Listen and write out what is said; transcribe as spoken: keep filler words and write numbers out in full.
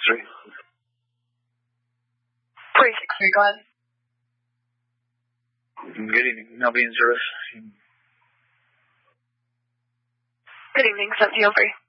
three. three six three, go ahead. Good evening. I'll be in service. Good evening, seventeen oh three.